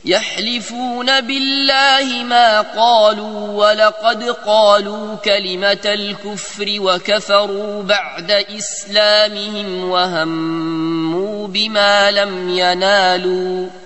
يحلفون بالله ما قالوا ولقد قالوا كلمة الكفر وكفروا بعد إسلامهم وهموا بما لم ينالوا